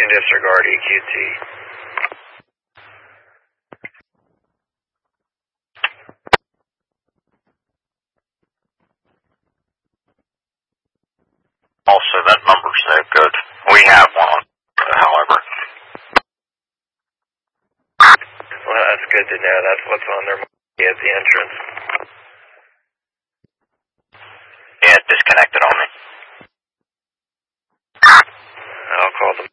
can disregard EQT. Also, that number's no good. We have one, however. Well, that's good to know. That's what's on their mind at the entrance. Yeah, it disconnected on me. I'll call them.